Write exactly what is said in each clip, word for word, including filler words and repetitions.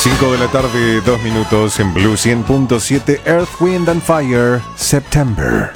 cinco de la tarde, dos minutos en Blue cien punto siete, Earth, Wind and Fire, September.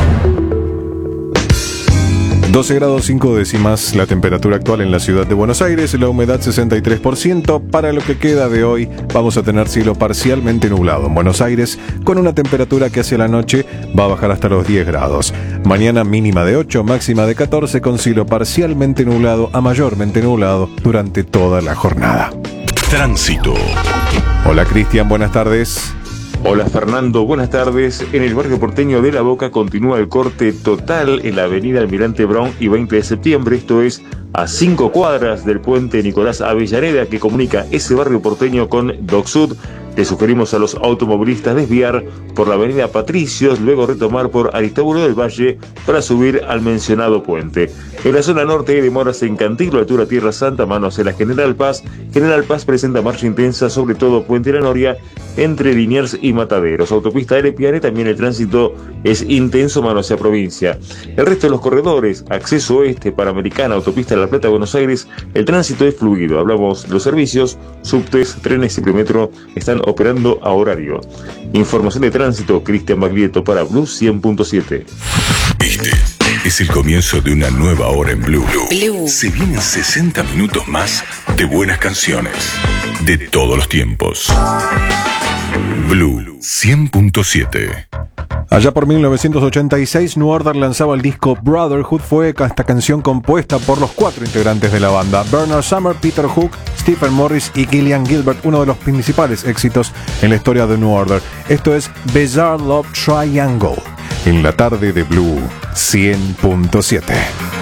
doce grados cinco décimas la temperatura actual en la ciudad de Buenos Aires, la humedad sesenta y tres por ciento. Para lo que queda de hoy vamos a tener cielo parcialmente nublado en Buenos Aires, con una temperatura que hacia la noche va a bajar hasta los diez grados. Mañana mínima de ocho, máxima de catorce, con cielo parcialmente nublado a mayormente nublado durante toda la jornada. Tránsito. Hola Cristian, buenas tardes. Hola Fernando, buenas tardes. En el barrio porteño de La Boca continúa el corte total en la avenida Almirante Brown y veinte de septiembre, esto es a cinco cuadras del puente Nicolás Avellaneda que comunica ese barrio porteño con Dock Sud. Le sugerimos a los automovilistas desviar por la avenida Patricios, luego retomar por Aristóbulo del Valle para subir al mencionado puente. En la zona norte hay demoras en Cantilo, altura Tierra Santa, mano hacia la General Paz. General Paz presenta marcha intensa, sobre todo Puente La Noria, entre Liniers y Mataderos. Autopista L. Piane, también el tránsito es intenso, mano hacia provincia. El resto de los corredores, acceso oeste, Panamericana, autopista La Plata, Buenos Aires, el tránsito es fluido. Hablamos de los servicios, subtes, trenes y premetro están operando a horario. Información de tránsito, Cristian Baglietto para Blue cien punto siete. Este es el comienzo de una nueva hora en Blue. Blue. Se vienen sesenta minutos más de buenas canciones de todos los tiempos. Blue cien punto siete. Allá por mil novecientos ochenta y seis, New Order lanzaba el disco Brotherhood. Fue esta canción compuesta por los cuatro integrantes de la banda: Bernard Sumner, Peter Hook, Stephen Morris y Gillian Gilbert, uno de los principales éxitos en la historia de New Order. Esto es Bizarre Love Triangle, en la tarde de Blue cien punto siete.